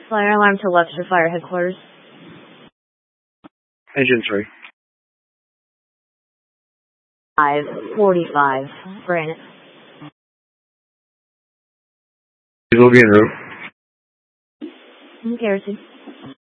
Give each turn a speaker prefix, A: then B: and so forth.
A: Fire alarm to Webster Fire Headquarters.
B: Engine 3.
A: 545. Granite.
B: He will be en route.
A: Garrison.